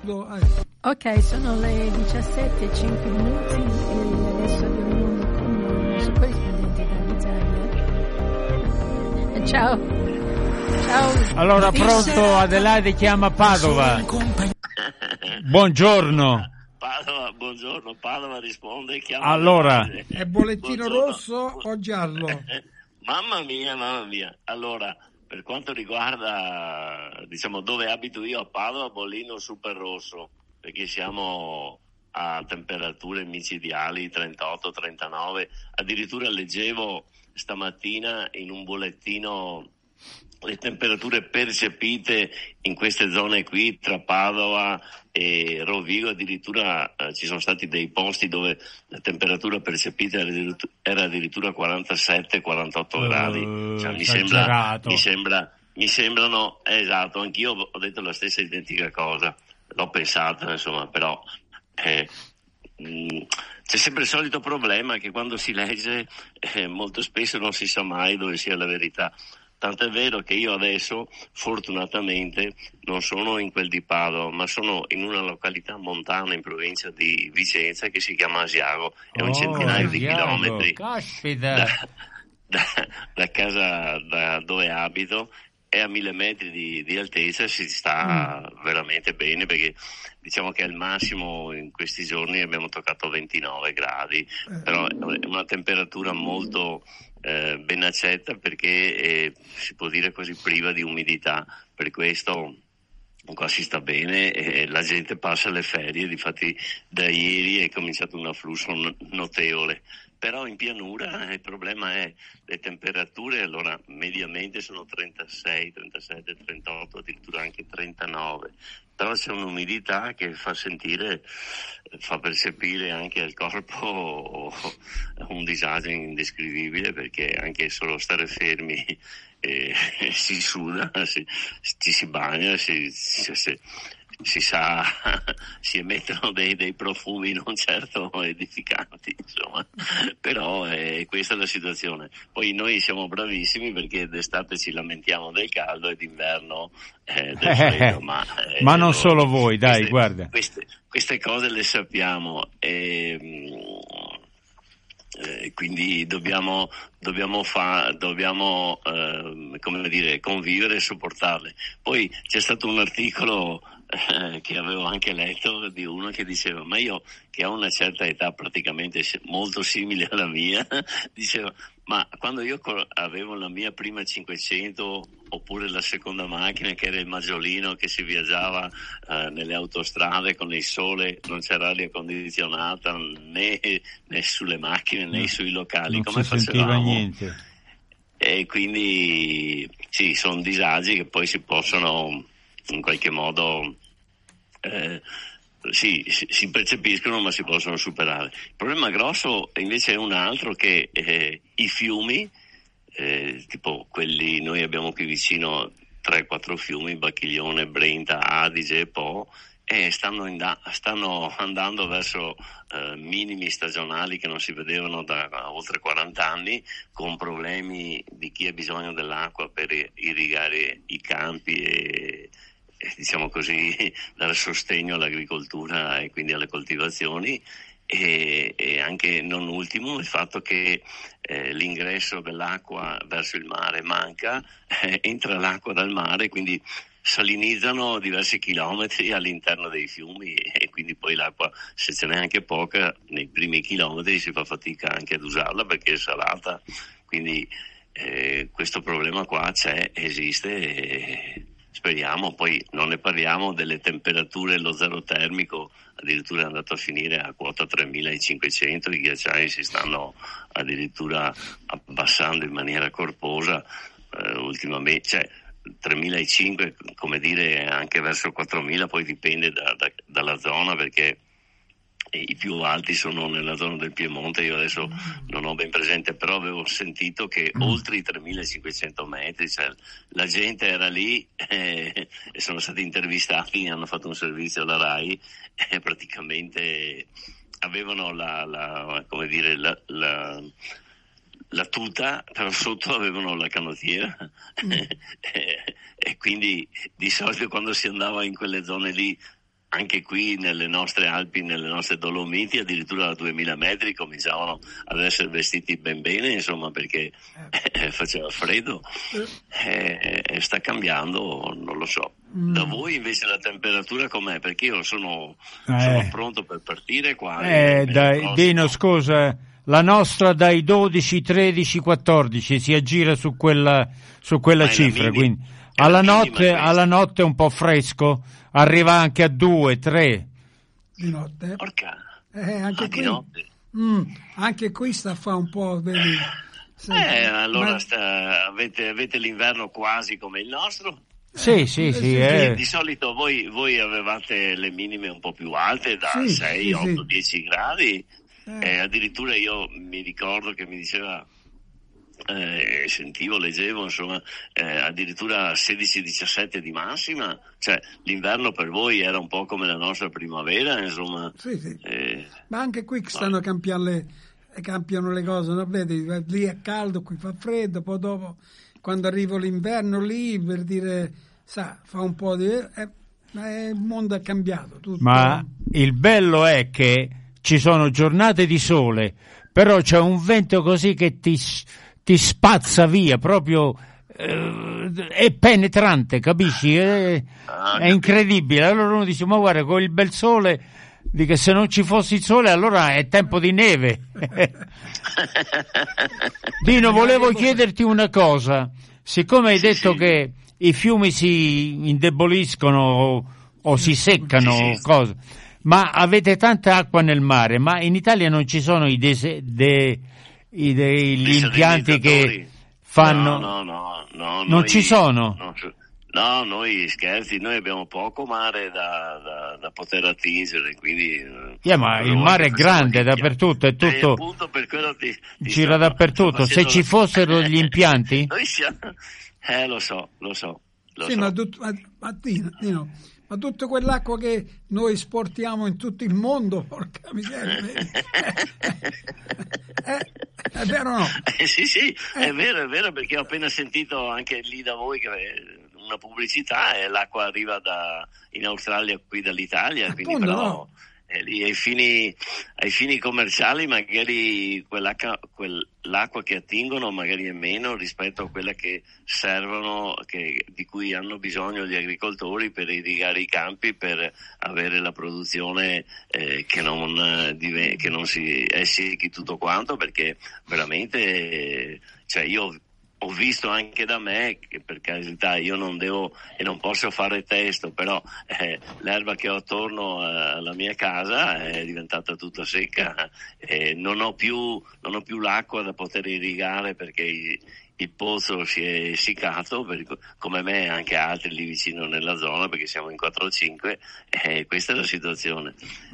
Ok, sono le 17:05 e adesso abbiamo con noi il suo corrispondente dall'Italia. Ciao. Allora, pronto, Adelaide chiama Padova. Buongiorno. Buongiorno, Padova risponde, chiama. Allora, è bollettino Buongiorno. rosso o giallo? Mamma mia. Allora, per quanto riguarda, diciamo, dove abito io a Padova, bollino super rosso, perché siamo a temperature micidiali 38-39. Addirittura leggevo stamattina in un bollettino le temperature percepite in queste zone qui tra Padova e Rovigo. Addirittura ci sono stati dei posti dove la temperatura percepita era addirittura 47-48 gradi. Cioè, mi sembrano, esatto, anch'io ho detto la stessa identica cosa, l'ho pensata, insomma, però c'è sempre il solito problema che quando si legge molto spesso non si sa mai dove sia la verità. Tant'è vero che io adesso, fortunatamente, non sono in quel di Padova, ma sono in una località montana in provincia di Vicenza che si chiama Asiago. È un centinaio di chilometri da casa, da dove abito, e a 1000 metri di altezza si sta veramente bene, perché diciamo che al massimo in questi giorni abbiamo toccato 29 gradi, però è una temperatura molto ben accetta, perché si può dire quasi priva di umidità, per questo qua si sta bene e la gente passa le ferie. Difatti da ieri è cominciato un afflusso notevole. Però in pianura il problema è le temperature, allora mediamente sono 36, 37, 38, addirittura anche 39, però c'è un'umidità che fa percepire anche al corpo un disagio indescrivibile, perché anche solo stare fermi si suda, ci si bagna, si sa, si emettono dei profumi non certo edificanti, insomma, però questa è la situazione. Poi noi siamo bravissimi, perché d'estate ci lamentiamo del caldo e d'inverno del freddo, ma non solo voi, dai, guarda. Queste cose le sappiamo, quindi dobbiamo come dire, convivere e sopportarle. Poi c'è stato un articolo che avevo anche letto di uno che diceva, ma io che ho una certa età praticamente molto simile alla mia, diceva, ma quando io avevo la mia prima 500 oppure la seconda macchina, che era il Maggiolino, che si viaggiava nelle autostrade con il sole, non c'era aria condizionata né sulle macchine né sui locali, non come si sentiva facevamo? Niente. E quindi sì, sono disagi che poi si possono in qualche modo si percepiscono, ma si possono superare. Il problema grosso invece è un altro, che i fiumi, tipo quelli, noi abbiamo qui vicino 3-4 fiumi, Bacchiglione, Brenta, Adige e Po, stanno andando verso minimi stagionali che non si vedevano da oltre 40 anni, con problemi di chi ha bisogno dell'acqua per irrigare i campi e diciamo così dare sostegno all'agricoltura e quindi alle coltivazioni, e anche non ultimo il fatto che l'ingresso dell'acqua verso il mare manca, entra l'acqua dal mare, quindi salinizzano diversi chilometri all'interno dei fiumi, e quindi poi l'acqua, se ce n'è anche poca, nei primi chilometri si fa fatica anche ad usarla perché è salata, quindi questo problema qua esiste, e speriamo. Poi non ne parliamo delle temperature, lo zero termico addirittura è andato a finire a quota 3500, i ghiacciai si stanno addirittura abbassando in maniera corposa ultimamente, cioè 3.500, come dire, anche verso 4.000, poi dipende dalla zona, perché i più alti sono nella zona del Piemonte. Io adesso non ho ben presente, però avevo sentito che oltre i 3.500 metri, cioè, la gente era lì e sono stati intervistati, hanno fatto un servizio alla RAI e praticamente avevano la tuta, però sotto avevano la canottiera e quindi di solito quando si andava in quelle zone lì anche qui nelle nostre Alpi, nelle nostre Dolomiti, addirittura a 2000 metri cominciavano ad essere vestiti ben bene, insomma, perché faceva freddo. Sta cambiando, non lo so. Da voi invece la temperatura com'è? Perché io sono pronto per partire qua. Dino, scusa, la nostra dai 12, 13, 14 si aggira su quella cifra, quindi alla notte è un po' fresco, arriva anche a 2, 3 di notte. Porca. Anche qui. Notte. Anche qui sta a fare un po', vedi. Allora avete l'inverno quasi come il nostro? Sì. Di solito voi avevate le minime un po' più alte, da 6, 8, 10 gradi. Addirittura io mi ricordo che mi diceva, sentivo, leggevo, insomma, addirittura 16-17 di massima, cioè l'inverno per voi era un po' come la nostra primavera, insomma. Sì. Ma anche qui stanno cambiano le cose, no? Vedi, lì è caldo, qui fa freddo, poi dopo quando arriva l'inverno lì, per dire, fa un po' di... il mondo è cambiato. Tutto. Ma il bello è che ci sono giornate di sole, però c'è un vento così che ti spazza via, proprio è penetrante, capisci? È incredibile. Allora uno dice, ma guarda, con il bel sole, che se non ci fosse il sole allora è tempo di neve. Dino, volevo chiederti una cosa, siccome hai detto che i fiumi si indeboliscono o si seccano, cosa, ma avete tanta acqua nel mare, ma in Italia non ci sono gli impianti che fanno... No, non ci sono? No, noi scherzi, noi abbiamo poco mare da poter attingere, quindi... ma il mare è grande dappertutto, è tutto... appunto per quello gira dappertutto, se ci fossero gli impianti... Noi siamo... lo so. Dino, ma tutta quell'acqua che noi esportiamo in tutto il mondo, porca miseria, è vero o no? Sì, è vero, perché ho appena sentito anche lì da voi che una pubblicità e l'acqua arriva in Australia qui dall'Italia, quindi appunto, però... no. Lì ai fini commerciali magari l'acqua che attingono magari è meno rispetto a quella che servono, di cui hanno bisogno gli agricoltori per irrigare i campi, per avere la produzione che non si secchi tutto quanto, perché veramente io ho visto anche da me, che per carità io non devo e non posso fare testo, però l'erba che ho attorno alla mia casa è diventata tutta secca, non ho più l'acqua da poter irrigare perché il pozzo si è essiccato, come me e anche altri lì vicino nella zona, perché siamo in 4 o 5, questa è la situazione.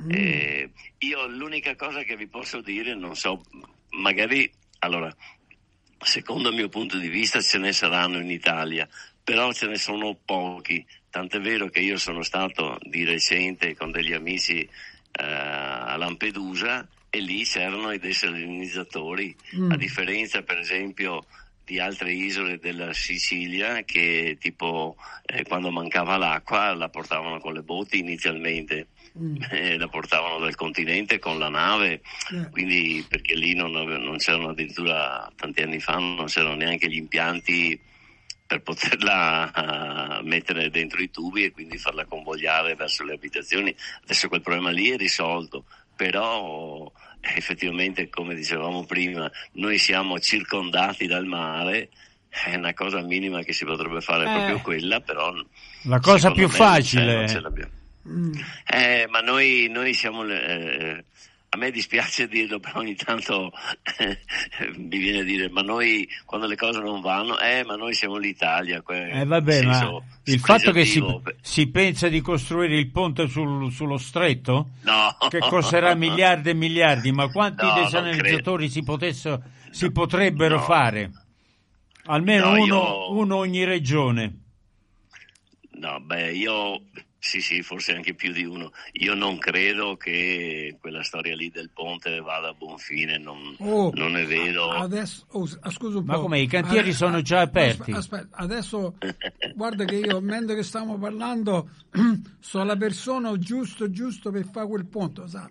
Io l'unica cosa che vi posso dire, non so, magari, allora, secondo il mio punto di vista ce ne saranno in Italia, però ce ne sono pochi, tant'è vero che io sono stato di recente con degli amici a Lampedusa e lì c'erano i desalinizzatori, a differenza per esempio di altre isole della Sicilia che tipo quando mancava l'acqua la portavano con le botti inizialmente. La portavano dal continente con la nave, quindi perché lì non c'erano, addirittura tanti anni fa non c'erano neanche gli impianti per poterla mettere dentro i tubi e quindi farla convogliare verso le abitazioni. Adesso quel problema lì è risolto, però effettivamente, come dicevamo prima, noi siamo circondati dal mare, è una cosa minima che si potrebbe fare proprio quella, però la cosa più facile non ce l'abbiamo. Ma noi siamo a me dispiace dirlo, però ogni tanto mi viene a dire, ma noi quando le cose non vanno, ma noi siamo l'Italia. Vabbè, ma il fatto che si pensa di costruire il ponte sullo stretto, no, che costerà miliardi e miliardi, ma quanti desalinizzatori si potrebbero fare? Almeno uno ogni regione. No, io Sì, forse anche più di uno. Io non credo che quella storia lì del ponte vada a buon fine, non ne vedo. Adesso, scusa un po'. Ma come, i cantieri sono già aperti? Aspetta, adesso guarda che io, mentre che stiamo parlando, sono la persona giusto per fare quel ponte, sai?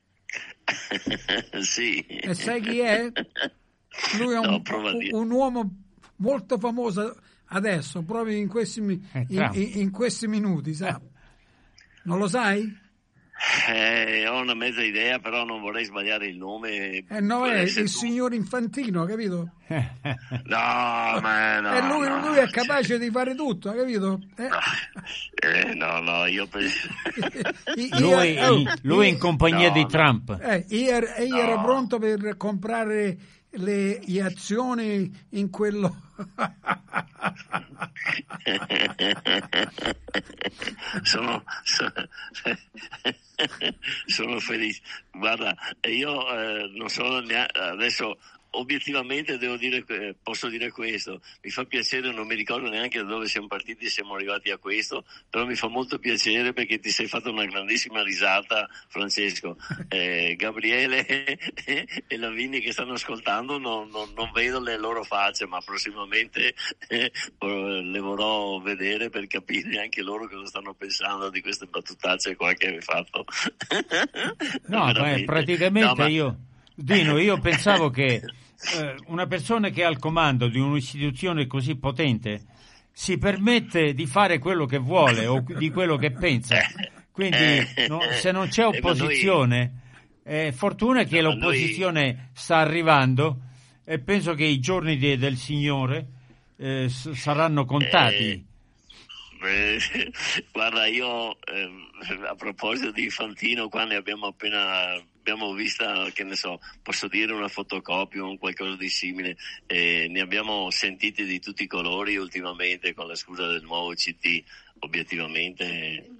Sì. E sai chi è? Lui è un uomo molto famoso adesso, proprio in questi minuti, sai? Non lo sai? Ho una mezza idea, però non vorrei sbagliare il nome. No, è il signor Infantino, capito? No, ma no. E lui è capace di fare tutto, capito? No, io penso. Lui in compagnia di Trump. Io ero pronto per comprare le azioni in quello. Sono felice. Guarda, io non sono adesso. Obiettivamente posso dire questo, mi fa piacere, non mi ricordo neanche da dove siamo partiti, siamo arrivati a questo, però mi fa molto piacere perché ti sei fatto una grandissima risata, Francesco. Gabriele e Lavinia che stanno ascoltando non vedo le loro facce, ma prossimamente le vorrò vedere per capire anche loro cosa stanno pensando di queste battutacce qua che hai fatto. No, praticamente io pensavo che una persona che è al comando di un'istituzione così potente si permette di fare quello che vuole o di quello che pensa, quindi se non c'è opposizione, fortuna che l'opposizione sta arrivando e penso che i giorni del Signore saranno contati. Guarda, io a proposito di Infantino, qua ne abbiamo vista, che ne so, posso dire una fotocopia o qualcosa di simile, ne abbiamo sentiti di tutti i colori ultimamente con la scusa del nuovo CT. Obiettivamente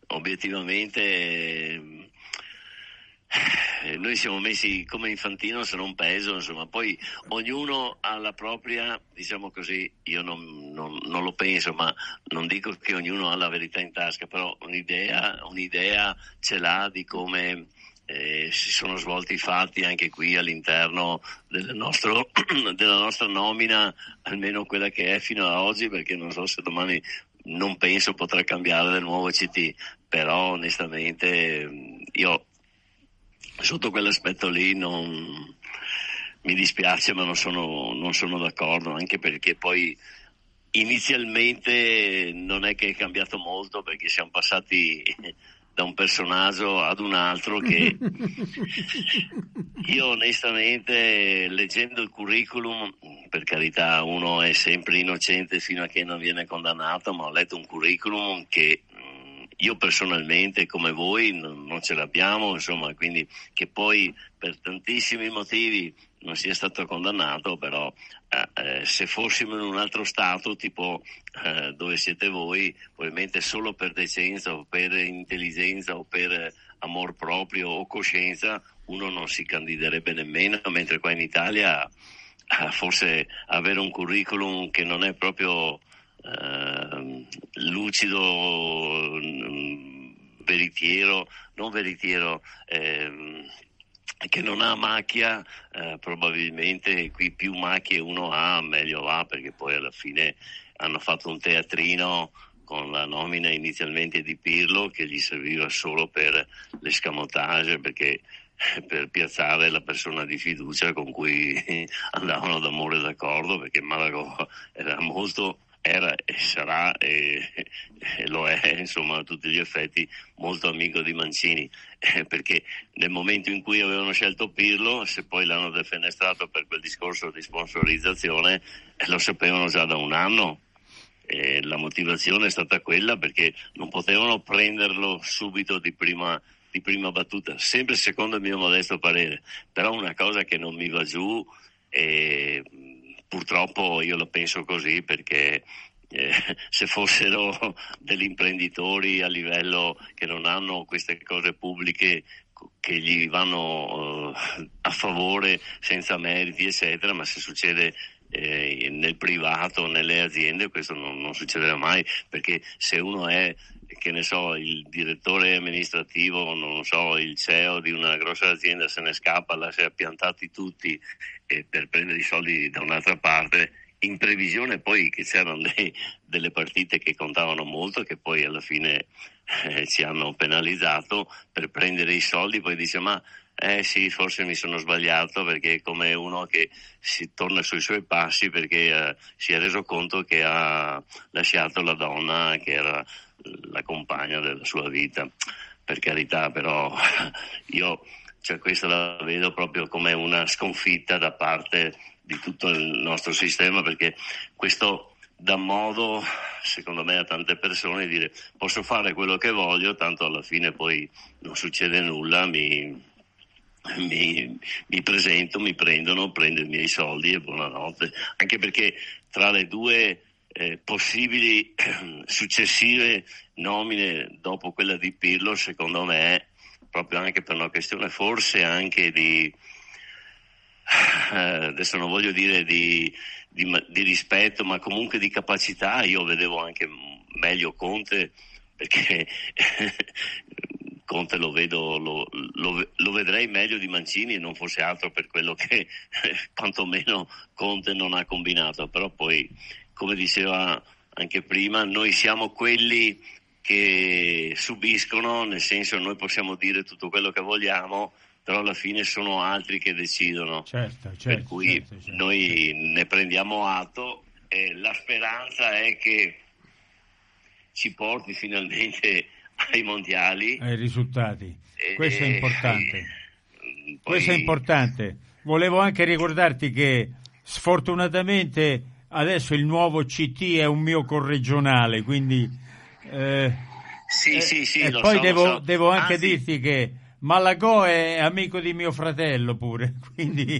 noi siamo messi come Infantino, se non peso, insomma, poi ognuno ha la propria, diciamo così, io non lo penso, ma non dico che ognuno ha la verità in tasca, però un'idea ce l'ha di come si sono svolti i fatti anche qui all'interno della nostra nomina, almeno quella che è fino ad oggi, perché non so se domani, non penso, potrà cambiare del nuovo CT, però onestamente io sotto quell'aspetto lì mi dispiace, ma non sono d'accordo, anche perché poi inizialmente non è che è cambiato molto, perché siamo passati da un personaggio ad un altro che io onestamente, leggendo il curriculum, per carità, uno è sempre innocente fino a che non viene condannato, ma ho letto un curriculum che io personalmente, come voi, non ce l'abbiamo, insomma, quindi che poi per tantissimi motivi non sia stato condannato, però se fossimo in un altro stato, tipo dove siete voi, probabilmente solo per decenza o per intelligenza o per amor proprio o coscienza, uno non si candiderebbe nemmeno, mentre qua in Italia forse avere un curriculum che non è proprio lucido, che non ha macchia, probabilmente qui più macchie uno ha meglio va, perché poi alla fine hanno fatto un teatrino con la nomina inizialmente di Pirlo che gli serviva solo per l'escamotage, perché per piazzare la persona di fiducia con cui andavano d'amore d'accordo, perché Malagò era e sarà e lo è, insomma, a tutti gli effetti molto amico di Mancini, perché nel momento in cui avevano scelto Pirlo, se poi l'hanno defenestrato per quel discorso di sponsorizzazione, lo sapevano già da un anno. La motivazione è stata quella, perché non potevano prenderlo subito di prima battuta, sempre secondo il mio modesto parere. Però una cosa che non mi va giù, purtroppo io lo penso così, perché se fossero degli imprenditori a livello che non hanno queste cose pubbliche che gli vanno a favore senza meriti eccetera, ma se succede nel privato, nelle aziende questo non succederà mai, perché se uno è, che ne so, il direttore amministrativo, non so, il CEO di una grossa azienda, se ne scappa, lascia piantati tutti per prendere i soldi da un'altra parte, in previsione poi che c'erano delle partite che contavano molto, che poi alla fine ci hanno penalizzato per prendere i soldi, poi dice ma sì, forse mi sono sbagliato, perché è come uno che si torna sui suoi passi perché si è reso conto che ha lasciato la donna che era la compagna della sua vita. Per carità, però io questa la vedo proprio come una sconfitta da parte di tutto il nostro sistema, perché questo dà modo, secondo me, a tante persone di dire posso fare quello che voglio, tanto alla fine poi non succede nulla, mi presento, mi prendo i miei soldi e buonanotte, anche perché tra le due possibili successive nomine dopo quella di Pirlo, secondo me, proprio anche per una questione forse anche di adesso non voglio dire di rispetto, ma comunque di capacità, io vedevo anche meglio Conte, perché Conte lo vedrei meglio di Mancini, e non fosse altro per quello che quantomeno Conte non ha combinato. Però poi, come diceva anche prima, noi siamo quelli che subiscono, nel senso, noi possiamo dire tutto quello che vogliamo, però alla fine sono altri che decidono. Certo, per cui noi ne prendiamo atto, e la speranza è che ci porti finalmente ai mondiali, ai risultati. Questo è importante. Poi... Questo è importante. Volevo anche ricordarti che sfortunatamente adesso il nuovo CT è un mio corregionale, quindi sì, e lo poi so. devo anche dirti che Malagò è amico di mio fratello pure, quindi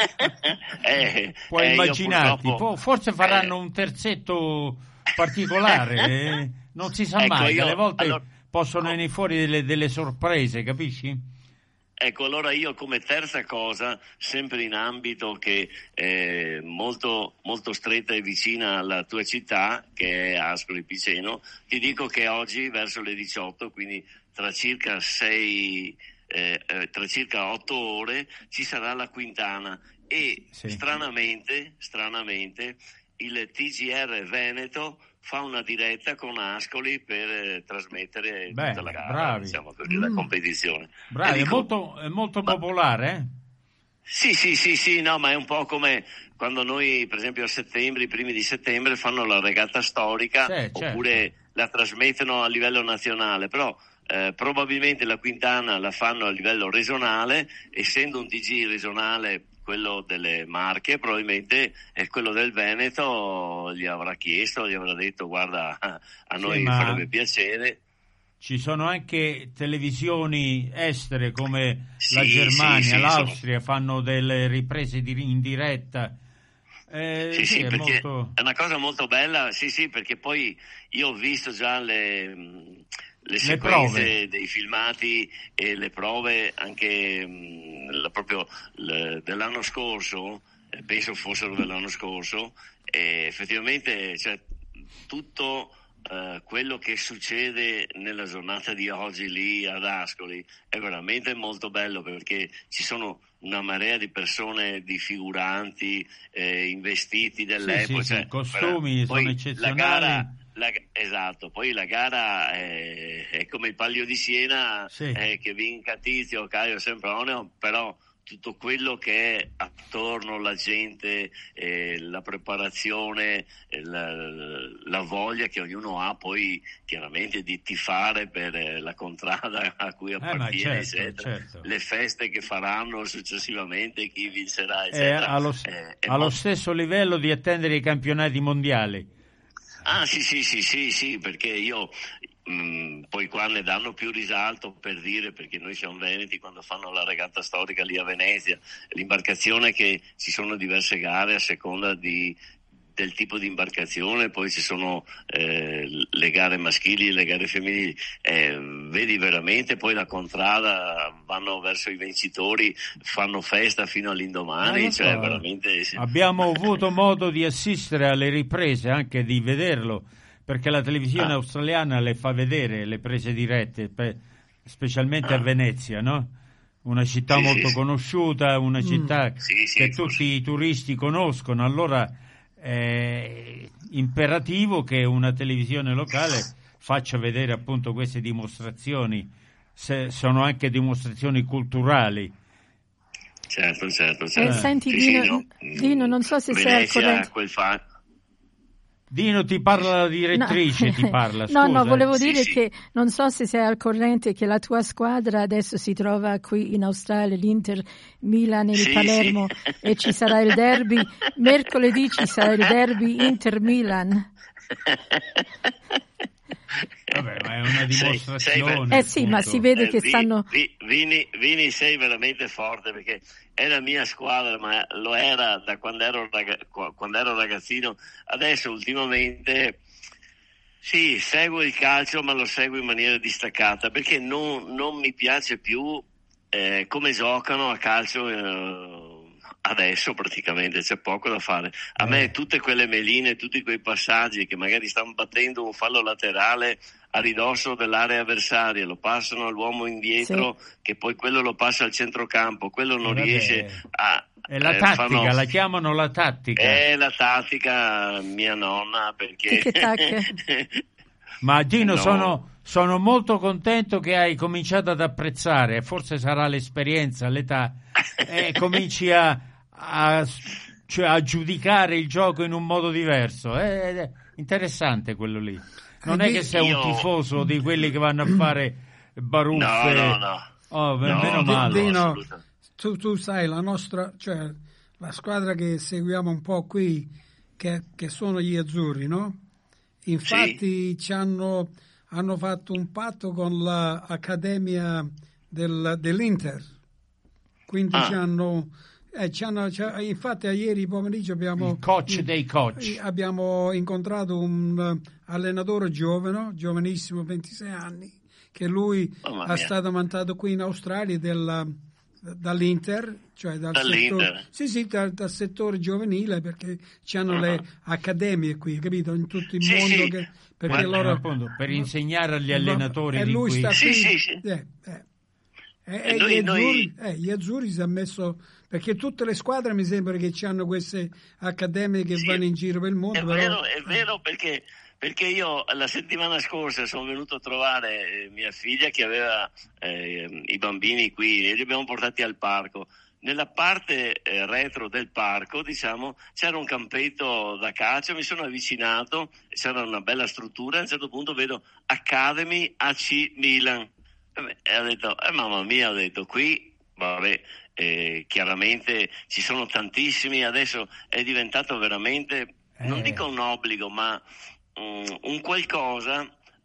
puoi immaginarti, forse faranno un terzetto particolare, non si sa mai, alle volte possono venire fuori delle sorprese, capisci? Ecco, allora io come terza cosa, sempre in ambito che è molto, molto stretta e vicina alla tua città, che è Ascoli Piceno, ti dico che oggi verso le 18, quindi tra circa 8 ore, ci sarà la Quintana e sì. stranamente il TGR Veneto fa una diretta con Ascoli per trasmettere tutta la gara, bravi. diciamo così, la competizione. Bravi, è molto popolare, eh? Sì, no, ma è un po' come quando noi, per esempio, a settembre, i primi di settembre, fanno la regata storica, oppure certo, la trasmettono a livello nazionale, però probabilmente la Quintana la fanno a livello regionale, essendo un TG regionale, quello delle Marche, probabilmente è quello del Veneto, gli avrà detto guarda, a noi farebbe piacere. Ci sono anche televisioni estere come la Germania, l'Austria, fanno delle riprese in diretta. Perché è una cosa molto bella, perché poi io ho visto già le sequenze prove dei filmati e le prove anche dell'anno scorso, penso fossero dell'anno scorso, e effettivamente tutto quello che succede nella giornata di oggi lì ad Ascoli è veramente molto bello, perché ci sono una marea di persone, di figuranti, investiti dell'epoca, costumi sono eccezionali. Esatto, poi la gara è come il Palio di Siena, che vinca Tizio, Caio Sempronio, però tutto quello che è attorno, la gente, la preparazione, la voglia che ognuno ha poi chiaramente di tifare per la contrada a cui appartiene, eccetera. Le feste che faranno successivamente, chi vincerà, eccetera. Allo stesso livello di attendere i campionati mondiali. Sì, perché io poi qua ne danno più risalto, per dire, perché noi siamo veneti, quando fanno la regata storica lì a Venezia, l'imbarcazione, che ci sono diverse gare a seconda del tipo di imbarcazione, poi ci sono le gare maschili e le gare femminili, vedi veramente poi la contrada, vanno verso i vincitori, fanno festa fino all'indomani, cioè veramente... Abbiamo avuto modo di assistere alle riprese, anche di vederlo, perché la televisione australiana le fa vedere le prese dirette, specialmente a Venezia, no? Una città molto conosciuta, una città che tutti i turisti conoscono, allora è imperativo che una televisione locale faccia vedere appunto queste dimostrazioni, sono anche dimostrazioni culturali. Certo. Senti, Dino, non so se sei al corrente. Dino, ti parla la direttrice, ti parla. Scusa. No, volevo dire che non so se sei al corrente che la tua squadra adesso si trova qui in Australia, l'Inter Milan e Palermo, e ci sarà il derby, mercoledì ci sarà il derby Inter Milan. Vabbè, ma è una dimostrazione. Sì, ma si vede che stanno... Vini, sei veramente forte, perché è la mia squadra, ma lo era da quando ero ragazzino. Adesso ultimamente sì, seguo il calcio, ma lo seguo in maniera distaccata, perché non mi piace più come giocano a calcio. Adesso praticamente c'è poco da fare. A me tutte quelle meline, tutti quei passaggi che magari stanno battendo un fallo laterale a ridosso dell'area avversaria, lo passano all'uomo indietro, che poi quello lo passa al centrocampo, quello non riesce a... È la tattica, la chiamano la tattica. È la tattica, mia nonna, perché... Ma Gino, sono molto contento che hai cominciato ad apprezzare, forse sarà l'esperienza, l'età, e cominci a giudicare il gioco in un modo diverso. È interessante quello lì. Non è che sei un tifoso di quelli che vanno a fare baruffe. No. Meno male. Dino, tu sai, la nostra, cioè la squadra che seguiamo un po' qui, che sono gli azzurri, no? Infatti hanno fatto un patto con l'accademia dell'Inter, quindi infatti ieri pomeriggio abbiamo il coach dei coach, abbiamo incontrato un allenatore giovanissimo, 26 anni, che lui stato mandato qui in Australia dall'Inter, cioè dal settore giovanile, perché c'hanno le accademie qui, capito, in tutto il mondo, perché loro appunto, per insegnare agli allenatori di lui qui. sta gli azzurri si è messo, perché tutte le squadre mi sembra che hanno queste accademie che vanno in giro per il mondo. È vero, perché io la settimana scorsa sono venuto a trovare mia figlia che aveva i bambini qui, e li abbiamo portati al parco. Nella parte retro del parco, diciamo, c'era un campetto da calcio, mi sono avvicinato, c'era una bella struttura, a un certo punto vedo Academy AC Milan, e ho detto, mamma mia, ho detto, qui, vabbè, chiaramente ci sono tantissimi, adesso è diventato veramente, non dico un obbligo, ma un qualcosa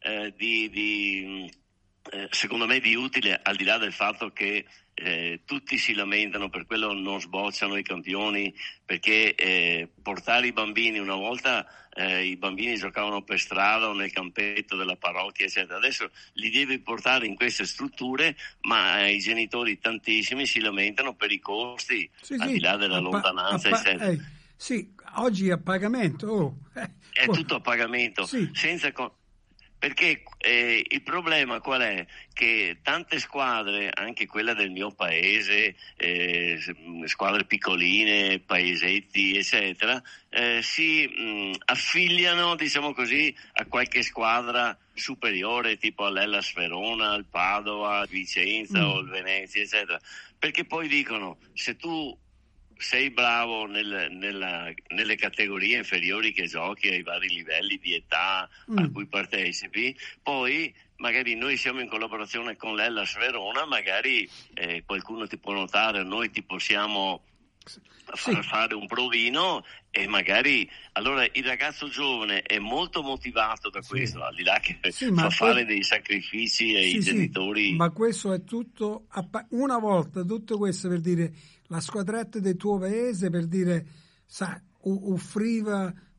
secondo me di utile, al di là del fatto che tutti si lamentano, per quello non sbocciano i campioni, perché portare i bambini, una volta i bambini giocavano per strada o nel campetto della parrocchia eccetera, adesso li devi portare in queste strutture, ma i genitori tantissimi si lamentano per i costi, al di là della lontananza eccetera. Sì, oggi è a pagamento. È tutto a pagamento, perché il problema qual è? Che tante squadre, anche quella del mio paese, squadre piccoline, paesetti, eccetera, si affiliano, diciamo così, a qualche squadra superiore, tipo all'Hellas Verona, al Padova, al Vicenza o al Venezia, eccetera. Perché poi dicono, se tu sei bravo nelle categorie inferiori che giochi ai vari livelli di età a cui partecipi, poi magari noi siamo in collaborazione con l'Hellas Verona, magari qualcuno ti può notare, noi ti possiamo fare un provino, e magari allora il ragazzo giovane è molto motivato da questo, al di là che fa fare dei sacrifici ai genitori. Ma questo è tutto, una volta tutto questo per dire, la squadretta del tuo paese, per dire, offriva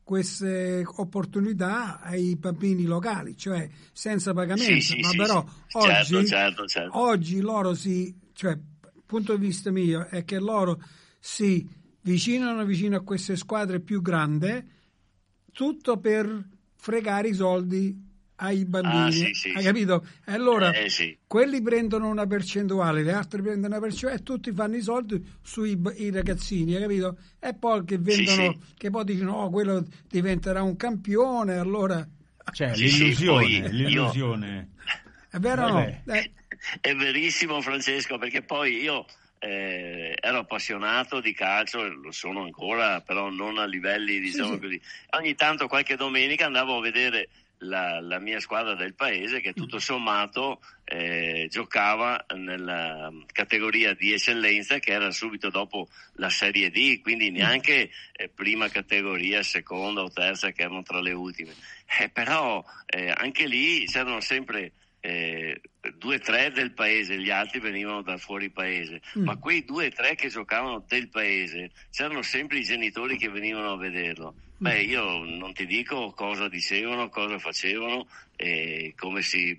queste opportunità ai bambini locali, cioè senza pagamento, però oggi, certo. Oggi loro punto di vista mio è che loro si vicinano vicino a queste squadre più grandi, tutto per fregare i soldi ai bambini, hai capito? E allora quelli prendono una percentuale, gli altri prendono una percentuale e tutti fanno i soldi sui ragazzini, hai capito? E poi che vendono, che poi dicono quello diventerà un campione, allora l'illusione. È vero o no? È verissimo, Francesco, perché poi io ero appassionato di calcio, lo sono ancora, però non a livelli così. Ogni tanto qualche domenica andavo a vedere la mia squadra del paese, che tutto sommato giocava nella categoria di eccellenza, che era subito dopo la Serie D, quindi neanche prima categoria, seconda o terza, che erano tra le ultime. Però anche lì c'erano sempre 2-3 del paese, gli altri venivano da fuori paese, ma quei 2-3 che giocavano del paese c'erano sempre i genitori che venivano a vederlo. Io non ti dico cosa dicevano, cosa facevano, come si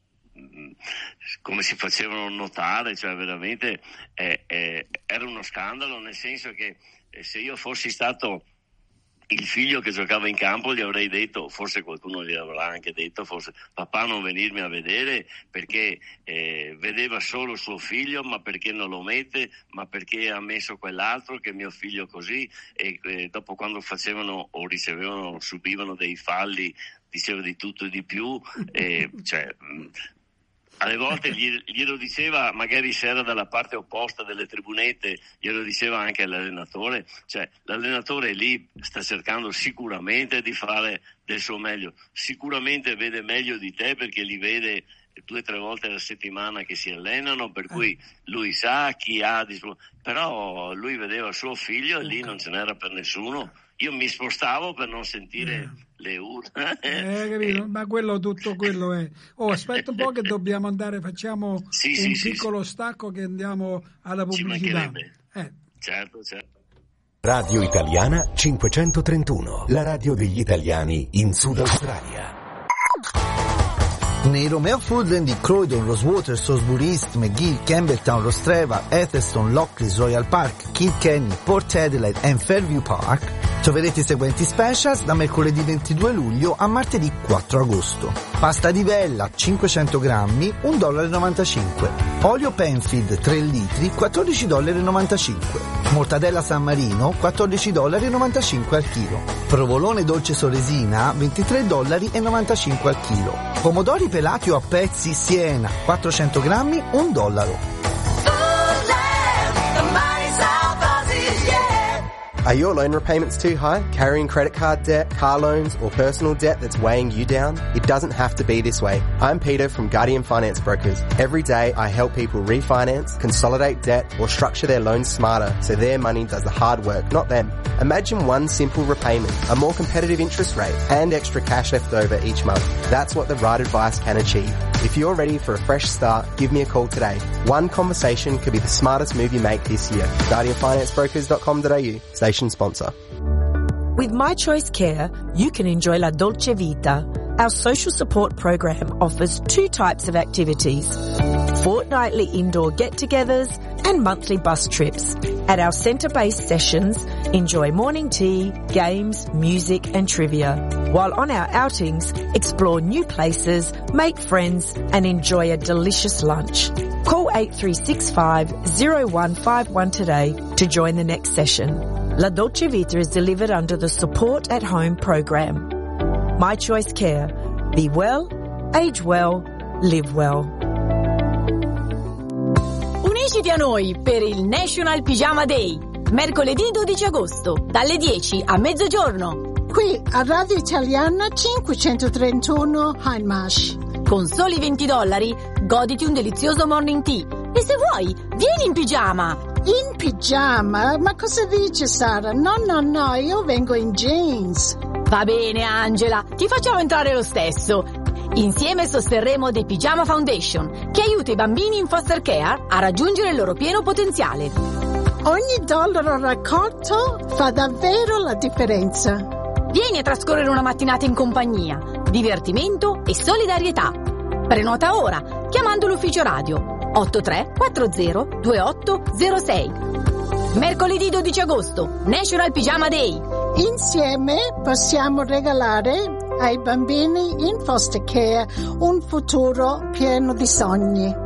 facevano notare, cioè veramente era uno scandalo, nel senso che se io fossi stato il figlio che giocava in campo, gli avrei detto, forse qualcuno gli avrà anche detto, forse: papà, non venirmi a vedere perché vedeva solo suo figlio, ma perché non lo mette, ma perché ha messo quell'altro, che mio figlio così, e dopo, quando facevano o ricevevano, subivano dei falli, diceva di tutto e di più, alle volte glielo diceva, magari se era dalla parte opposta delle tribunette, glielo diceva anche all'allenatore, cioè l'allenatore lì sta cercando sicuramente di fare del suo meglio, sicuramente vede meglio di te perché li vede 2 o 3 volte alla settimana che si allenano, per cui lui sa chi ha però lui vedeva suo figlio e lì non ce n'era per nessuno. Io mi spostavo per non sentire le urla. Capito? Ma tutto quello è. Aspetta un po' che dobbiamo andare, facciamo un piccolo stacco che andiamo alla pubblicità. Certo. Radio Italiana 531, la radio degli italiani in Sud Australia. Nei Romeo Foodland di Croydon, Rosewater, Salisbury East, McGill, Campbelltown, Rostreva, Etherston, Lockleys, Royal Park, Kilkenny, Port Adelaide e Fairview Park troverete i seguenti specials da mercoledì 22 luglio a martedì 4 agosto. Pasta di vella 500 grammi, $1,95. Olio Penfield 3 litri, $14,95. Mortadella San Marino, $14,95 al chilo. Provolone dolce Soresina, $23,95 al chilo. Pomodori pelati o a pezzi Siena, 400 grammi, $1. Are your loan repayments too high? Carrying credit card debt, car loans, or personal debt that's weighing you down? It doesn't have to be this way. I'm Peter from Guardian Finance Brokers. Every day I help people refinance, consolidate debt, or structure their loans smarter so their money does the hard work, not them. Imagine one simple repayment, a more competitive interest rate, and extra cash left over each month. That's what the right advice can achieve. If you're ready for a fresh start, give me a call today. One conversation could be the smartest move you make this year. GuardianFinanceBrokers.com.au. Station sponsor. With My Choice Care, you can enjoy La Dolce Vita. Our social support program offers 2 types of activities: fortnightly indoor get-togethers and monthly bus trips. At our centre-based sessions, enjoy morning tea, games, music and trivia. While on our outings, explore new places, make friends and enjoy a delicious lunch. Call 8365-0151 today to join the next session. La Dolce Vita is delivered under the Support at Home program. My Choice Care. Be well, age well, live well. Unisciti a noi per il National Pyjama Day, mercoledì 12 agosto, dalle 10 a mezzogiorno. Qui a Radio Italiana 531 Hindmarsh. Con soli $20 goditi un delizioso morning tea. E se vuoi, vieni in pigiama. In pigiama? Ma cosa dice Sara? No, io vengo in jeans. Va bene Angela, ti facciamo entrare lo stesso. Insieme sosterremo The Pyjama Foundation, che aiuta i bambini in foster care a raggiungere il loro pieno potenziale. Ogni dollaro raccolto fa davvero la differenza. Vieni a trascorrere una mattinata in compagnia, divertimento e solidarietà. Prenota ora, chiamando l'ufficio radio 8340 2806. Mercoledì 12 agosto, National Pyjama Day. Insieme possiamo regalare ai bambini in foster care un futuro pieno di sogni.